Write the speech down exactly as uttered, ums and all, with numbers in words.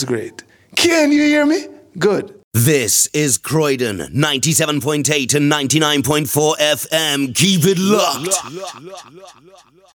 was great. Can you hear me? Good. This is Croydon, ninety-seven point eight and ninety-nine point four F M. Keep it locked.